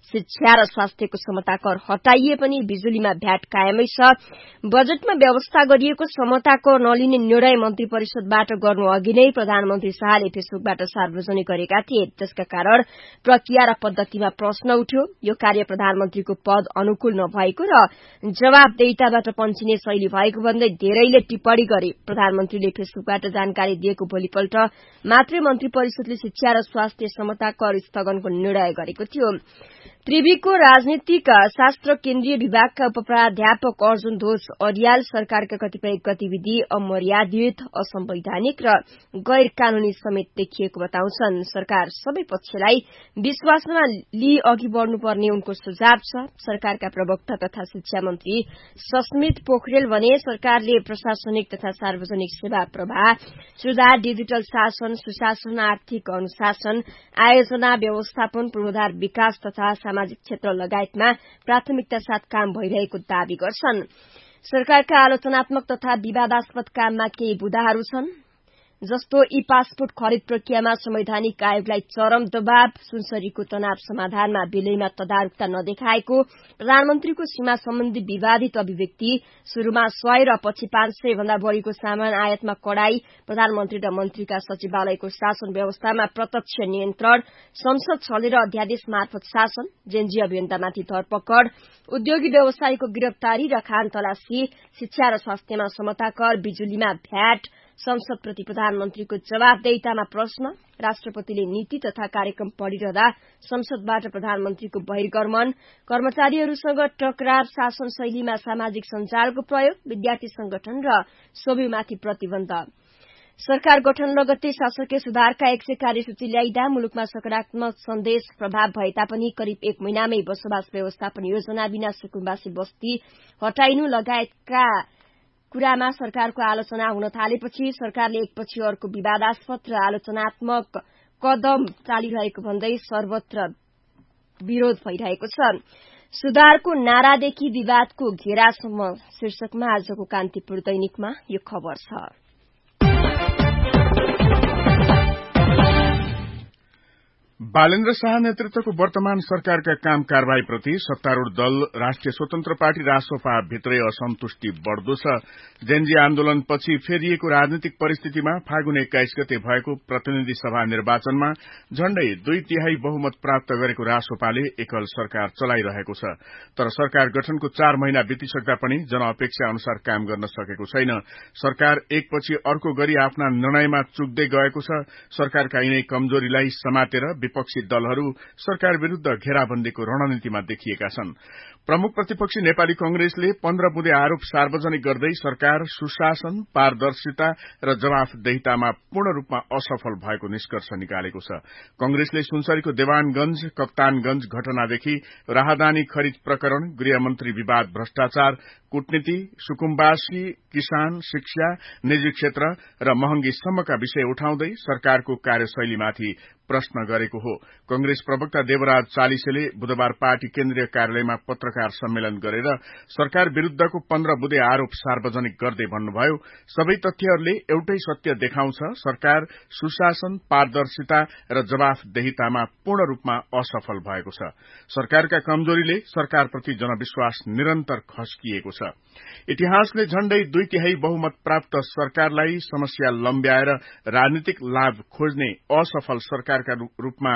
शिक्षा र स्वास्थ्यको समता कर हटाइए पनि बिजुलीमा भ्याट कायमै छ। बजेटमा व्यवस्था गरिएको समता कर नलिने निर्णय मन्त्री परिषदबाट गर्नु अघि नै प्रधानमन्त्री शाहले फेसबुकबाट सार्वजनिक गरेका थिए। त्यसका कारण प्रक्रिया र पद्धतिमा प्रश्न उठ्यो। यो कार्य प्रधानमन्त्रीको पद अनुकूल नभएको र जवाबदेहिताबाट पन्छिने शैली भएको भन्दै धेरैले टिप्पणी गरे। प्रधानमन्त्रीले फेसबुकबाट जानकारी दिएको भोलिपल्ट मात्रै मन्त्री परिषदले शिक्षा र स्वास्थ्य समता कर स्थगनको निर्णय गरेको थियो। त्रिवीको राजनीतिक शास्त्र केन्द्रीय विभागका उपप्राध्यापक अर्जुन ध्वज अरियाल सरकारका कतिपय गतिविधि अमर्यादित, असंवैधानिक र गैर कानूनी समेत देखिएको बताउँछन्। सरकार सबै पक्षलाई विश्वासमा लिई अघि बढ़नुपर्ने उनको सुझाव छ। सरकारका प्रवक्ता तथा शिक्षा मन्त्री सस्मित पोखरेल भने सरकारले प्रशासनिक तथा सार्वजनिक सेवा प्रवाह सुधार, डिजिटल शासन, सुशासन, आर्थिक अनुशासन, आयोजना, व्यवस्थापन, पूर्वाधार विकास तथा सामाजिक क्षेत्र लगायतमा प्राथमिकता साथ काम भइरहेको दावी गर्छन्। सरकारका आलोचनात्मक तथा विवादास्पद काममा केही बुदाहरू छन्, जस्तो ई पासपोर्ट खरिद प्रक्रियामा संवैधानिक आयोगलाई चरम दबाव, सुनसरीको तनाव समाधानमा विलयमा तदारुकता नदेखाएको, प्रधानमन्त्रीको सीमा सम्बन्धी विवादित अभिव्यक्ति, शुरूमा 100 र पछि 500 भन्दा बढ़ीको सामान आयातमा कडाई, प्रधानमन्त्री र मन्त्रीका सचिवालयको शासन व्यवस्थामा प्रत्यक्ष नियन्त्रण, संसद छलेर अध्यादेश मार्फत शासन, जेनजी अभियन्तामाथि धरपकड़, उद्योगी व्यवसायीको गिरफ्तारी र खान तलासी, शिक्षा र स्वास्थ्यमा समता कर, बिजुलीमा भ्याट, संसदप्रति प्रधानमन्त्रीको जवाबदेहितामा प्रश्न, राष्ट्रपतिले नीति तथा कार्यक्रम पढ़िरहँदा संसदबाट प्रधानमन्त्रीको बहिर्गमन, कर्मचारीहरूसँग टकरार, शासन शैलीमा सामाजिक सञ्जालको प्रयोग, विद्यार्थी संगठन र सोभिमाथि प्रतिबन्ध। सरकार गठन लगत्तै शासकीय सुधारका 100 कार्यसूची ल्याइदा मुलुकमा सकारात्मक सन्देश प्रभाव भए तापनि करिब 1 महिनामै बसोबास व्यवस्थापन योजना बिना सुकुम्बासी बस्ती हटाइनु लगायतका कुरामा सरकारको आलोचना हुन थालेपछि सरकारले एकपछि अर्को विवादास्पद र आलोचनात्मक कदम चालिरहेको भन्दै सर्वत्र विरोध भइरहेको छ। सुधारको नारादेखि विवादको घेरासम्म शीर्षकमा आजको कान्तिपुर दैनिकमा यो खबर छ। बालेन्द्र शाह नेतृत्वको वर्तमान सरकारका काम कारवाहीप्रति सत्तारूढ़ दल राष्ट्रिय स्वतन्त्र पार्टी रासोपा भित्रै असन्तुष्टि बढ़दो छ। जेनजी आन्दोलनपछि फेरिएको राजनीतिक परिस्थितिमा फागुन 21 गते भएको प्रतिनिधि सभा निर्वाचनमा झण्डै 2/3 बहुमत प्राप्त गरेको रासोपाले एकल सरकार चलाइरहेको छ। तर सरकार गठनको 4 महिना बितिसक्दा पनि जनअपेक्षा अनुसार काम गर्न सकेको छैन। सरकार एकपछि अर्को गरी आफ्ना निर्णयमा चुक्दै गएको छ। सरकारका यिनै कमजोरीलाई समातेर विपक्षी दलहरू सरकार विरूद्ध घेराबन्दीको रणनीतिमा देखिएका छन्। प्रमुख प्रतिपक्षी नेपाली कंग्रेसले 15 बुँदे आरोप सार्वजनिक गर्दै सरकार सुशासन, पारदर्शिता र जवाफदेहितामा पूर्ण रूपमा असफल भएको निष्कर्ष निकालेको छ। कंग्रेसले सुनसरीको देवानगंज, कप्तानगंज घटनादेखि राहदानी खरिद प्रकरण, गृहमन्त्री विवाद, भ्रष्टाचार, कूटनीति, सुकुम्बासी, किसान, शिक्षा, निजी क्षेत्र र महँगीसम्मका विषय उठाउँदै सरकारको कार्यशैलीमाथि प्रश्न गरेको हो। कंग्रेस प्रवक्ता देवराज चालिसेले बुधबार पार्टी केन्द्रीय कार्यालयमा पत्रकार सम्मेलन गरेर सरकार विरूद्धको 15 बुँदे आरोप सार्वजनिक गर्दै भन्नुभयो, सबै तथ्यहरूले एउटै सत्य देखाउँछ, सरकार सुशासन, पारदर्शिता र जवाफदेहितामा पूर्ण रूपमा असफल भएको छ। सरकारका कमजोरीले सरकारप्रति जनविश्वास निरन्तर खस्किएको छ। इतिहासले झण्डै 2/3 बहुमत प्राप्त सरकारलाई समस्या लम्ब्याएर राजनीतिक लाभ खोज्ने असफल सरकारका रूपमा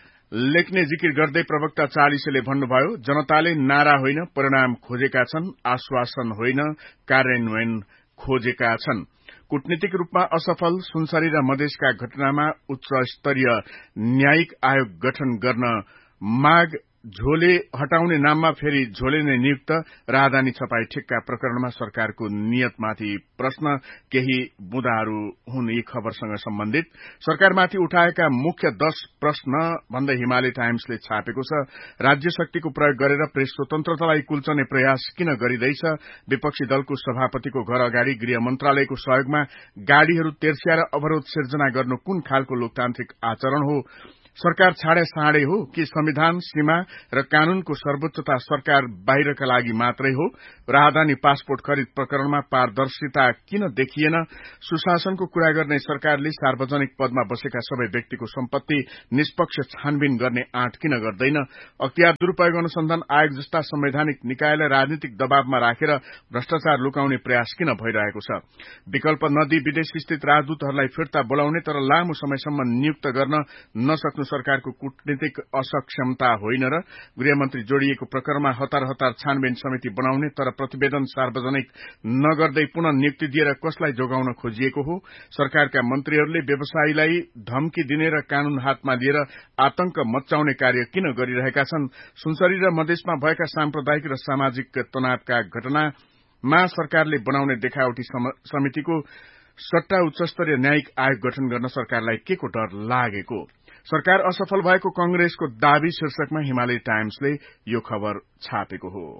लेख्ने जिकिर गर्दै प्रवक्ता चालिसेले भन्नुभयो, जनताले नारा होइन परिणाम खोजेका छन्, आश्वासन होइन कार्यान्वयन खोजेका छन्। कूटनीतिक रूपमा असफल सुनसरी र मधेसका घटनामा उच्च स्तरीय न्यायिक आयोग गठन गर्न माग, झोले हटाउने नाममा फेरि झोले नै नियुक्त, राहदानी छपाई ठेक्का प्रकरणमा सरकारको नियतमाथि प्रश्न, केही बुँदाहरू हुन् यी खबरसँग सम्बन्धित। सरकारमाथि उठाएका मुख्य 10 प्रश्न भन्दै हिमालय टाइम्सले छापेको छ। राज्य शक्तिको प्रयोग गरेर प्रेस स्वतन्त्रतालाई कुल्चने प्रयास किन गरिँदैछ? विपक्षी दलको सभापतिको घर अगाडि गृह मन्त्रालयको सहयोगमा गाड़ीहरू तेर्स्याएर अवरोध सिर्जना गर्नु कुन खालको लोकतान्त्रिक आचरण हो? सरकार छाडे साँडे हो कि संविधान, सीमा र कानूनको सर्वोच्चता सरकार बाहिरका लागि मात्रै हो? राहदानी पासपोर्ट खरिद प्रकरणमा पारदर्शिता किन देखिएन? सुशासनको कुरा गर्ने सरकारले सार्वजनिक पदमा बसेका सबै व्यक्तिको सम्पत्ति निष्पक्ष छानबिन गर्ने आँट किन गर्दैन? अख्तियार दुरूपयोग अनुसन्धान आयोग जस्ता संवैधानिक निकायलाई राजनीतिक दबावमा राखेर भ्रष्टाचार लुकाउने प्रयास किन भइरहेको छ? विकल्प नदिई विदेश स्थित राजदूतहरूलाई फिर्ता बोलाउने तर लामो समयसम्म नियुक्त गर्न नसक्नु सरकारको कूटनीतिक असक्षमता होइन र? गृहमन्त्री जोडिएको प्रकरणमा हतार हतार छानबिन समिति बनाउने तर प्रतिवेदन सार्वजनिक नगर्दै पुनः नियुक्ति दिएर कसलाई जोगाउन खोजिएको हो? सरकारका मन्त्रीहरूले व्यवसायीलाई धम्की दिने र कानून हातमा लिएर आतंक मच्चाउने कार्य किन गरिरहेका छन्? सुनसरी र मधेसमा भएका साम्प्रदायिक र सामाजिक तनावका घटनामा सरकारले बनाउने देखावटी समितिको सट्टा उच्चस्तरीय न्यायिक आयोग गठन गर्न सरकारलाई के को डर लागेको? सरकार असफल भएको कंग्रेसको दावी शीर्षकमा हिमालय टाइम्सले यो खबर छापेको हो।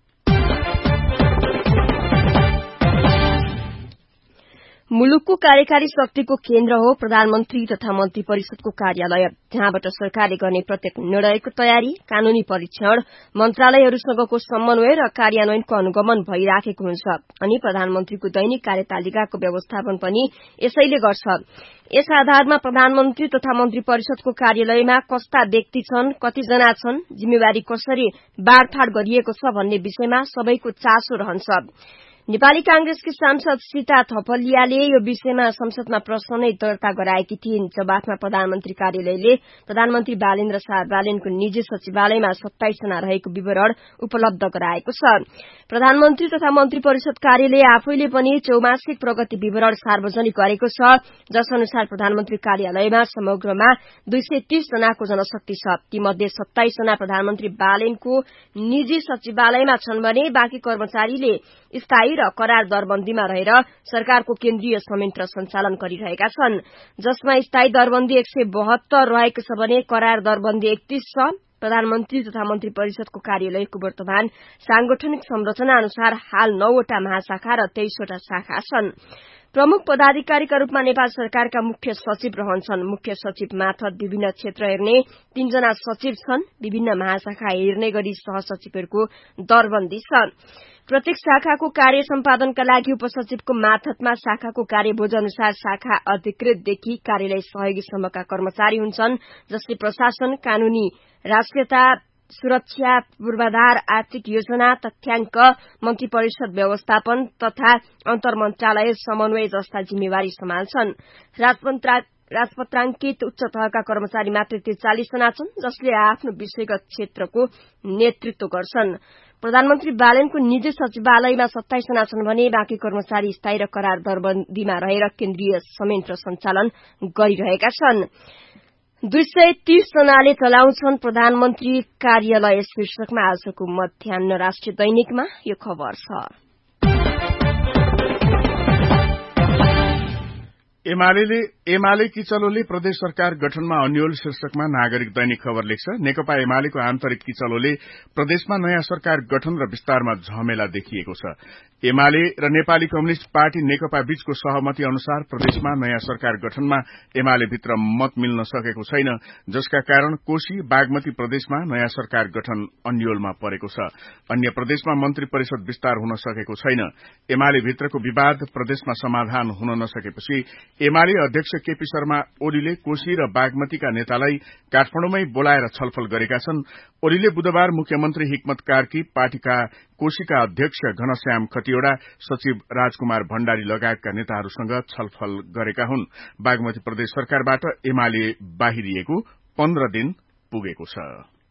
मुलुकको कार्यकारी शक्तिको केन्द्र हो प्रधानमन्त्री तथा मन्त्री परिषदको कार्यालय, जहाँबाट सरकारले गर्ने प्रत्येक निर्णयको तयारी, कानूनी परीक्षण, मन्त्रालयहरूसँगको समन्वय र कार्यान्वयनको अनुगमन भइराखेको हुन्छ अनि प्रधानमन्त्रीको दैनिक कार्यतालिकाको व्यवस्थापन पनि यसैले गर्छ। यस आधारमा प्रधानमन्त्री तथा मन्त्री परिषदको कार्यालयमा कस्ता व्यक्ति छन्, कतिजना छन्, जिम्मेवारी कसरी बाँडफाँड गरिएको छ भन्ने विषयमा सबैको चासो रहन्छ। नेपाली कांग्रेसकी सांसद सीता थपलियाले यो विषयमा संसदमा प्रश्न नै दर्ता गराएकी थिइन्। जवाफमा प्रधानमन्त्री कार्यालयले प्रधानमन्त्री बालेन्द्र शाह बालेनको निजी सचिवालयमा 27 जना रहेको विवरण उपलब्ध गराएको छ। प्रधानमन्त्री तथा मन्त्री परिषद कार्यालय आफैले पनि चौमासिक प्रगति विवरण सार्वजनिक गरेको छ, जस अनुसार प्रधानमन्त्री कार्यालयमा समग्रमा 230 जनाको जनशक्ति छ। तीमध्ये 27 जना प्रधानमन्त्री बालेनको निजी सचिवालयमा छन् भने बाँकी कर्मचारीले स्थायी र करार दरबन्दीमा रहेर सरकारको केन्द्रीय संयन्त्र सञ्चालन गरिरहेका छन्, जसमा स्थायी दरबन्दी 172 रहेको छ भने करार दरबन्दी 31 छ। प्रधानमन्त्री तथा मन्त्री परिषदको कार्यालयको वर्तमान सांगठनिक संरचना अनुसार हाल 9 वटा महाशाखा र 23 वटा शाखा छन्। प्रमुख पदाधिकारीका रूपमा नेपाल सरकारका मुख्य सचिव रहन्छन्। मुख्य सचिव मार्फत विभिन्न क्षेत्र हेर्ने 3 जना सचिव छन्। विभिन्न महाशाखा हेर्ने गरी सहसचिवहरूको दरबन्दी छ। प्रत्येक शाखाको कार्य सम्पादनका लागि उपसचिवको मार्फतमा शाखाको कार्यबोझ अनुसार शाखा अधिकृतदेखि कार्यालय सहयोगीसम्मका कर्मचारी हुन्छन्, जसले प्रशासन, कानूनी राष्ट्रियता, सुरक्षा, पूर्वाधार, आर्थिक योजना, तथ्याङ्क, मन्त्री परिषद व्यवस्थापन तथा अन्तर्मन्त्रालय समन्वय जस्ता जिम्मेवारी सम्हाल्छन्। राजपत्राङ्कित उच्च तहका कर्मचारी मात्र 43 जना छन्, जसले आफ्नो विषयगत क्षेत्रको नेतृत्व गर्छन्। प्रधानमन्त्री बालेनको निजी सचिवालयमा 27 जना छन् भने बाँकी कर्मचारी स्थायी र करार दरबन्दीमा रहेर केन्द्रीय संयन्त्र सञ्चालन गरिरहेका छन्। 230 जनाले चलाउँछन् प्रधानमन्त्री कार्यालय शीर्षकमा आजको मध्याह्न राष्ट्रिय दैनिकमा यो खबर छ। एमाले किचलोले प्रदेश सरकार गठनमा अन्यल शीर्षकमा नागरिक दैनिक खबर लेख्छ। नेकपा एमालेको आन्तरिक किचलोले प्रदेशमा नयाँ सरकार गठन र विस्तारमा झमेला देखिएको छ। एमाले र नेपाली कम्युनिष्ट पार्टी नेकपा बीचको सहमति अनुसार प्रदेशमा नयाँ सरकार गठनमा एमाले भित्र मत मिल्न सकेको छैन, जसका कारण कोशी, बागमती प्रदेशमा नयाँ सरकार गठन अन्यलमा परेको छ। अन्य प्रदेशमा मन्त्री परिषद विस्तार हुन सकेको छैन। एमाले भित्रको विवाद प्रदेशमा समाधान हुन नसकेपछि एमाले अध्यक्ष केपी शर्मा ओलीले कोशी र बागमतीका नेतालाई काठमाडौँमै बोलाएर छलफल गरेका छन्। ओलीले बुधबार मुख्यमन्त्री हिक्मत कार्की, पार्टीका कोशीका अध्यक्ष घनश्याम खतिवड़ा, सचिव राजकुमार भण्डारी लगायतका नेताहरूसँग छलफल गरेका हुन्। बागमती प्रदेश सरकारबाट एमाले बाहिरिएको 15 दिन पुगेको छ।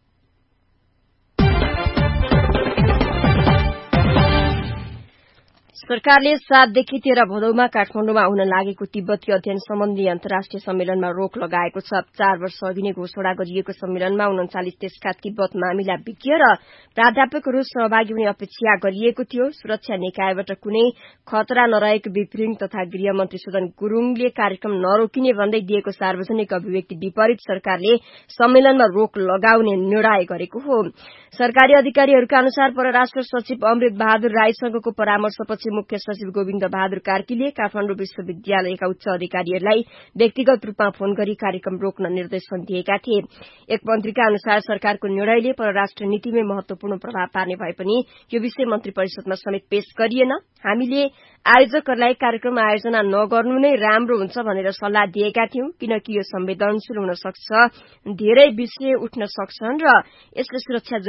सरकारले 7 देखि 13 भदौमा काठमाडौँमा हुन लागेको तिब्बती अध्ययन सम्बन्धी अन्तर्राष्ट्रिय सम्मेलनमा रोक लगाएको छ। 4 वर्ष अघि नै घोषणा गरिएको सम्मेलनमा 39 देशका तिब्बत मामिला विज्ञ र प्राध्यापकहरू सहभागी हुने अपेक्षा गरिएको थियो। सुरक्षा निकायबाट कुनै खतरा नरहेको विप्रिङ तथा गृहमन्त्री सुदन गुरूङले कार्यक्रम नरोकिने भन्दै दिएको सार्वजनिक अभिव्यक्ति विपरीत सरकारले सम्मेलनमा रोक लगाउने निर्णय गरेको हो। सरकारी अधिकारीहरूका अनुसार परराष्ट्र सचिव अमृत बहादुर राईसँगको परामर्शपछि मुख्य सचिव गोविन्द बहादुर कार्कीले काठमाडौँ विश्वविद्यालयका उच्च अधिकारीहरूलाई व्यक्तिगत रूपमा फोन गरी कार्यक्रम रोक्न निर्देशन दिएका थिए। एक मन्त्रीका अनुसार सरकारको निर्णयले परराष्ट्र नीतिमै महत्वपूर्ण प्रभाव पार्ने भए पनि यो विषय मन्त्री परिषदमा समेत पेश गरिएन। हामीले आयोजकहरूलाई कार्यक्रम आयोजना नगर्नु नै राम्रो हुन्छ भनेर सल्लाह दिएका थियौं, किनकि यो संवेदनशील हुन सक्छ, धेरै विषय उठ्न सक्छन् र यसले सुरक्षा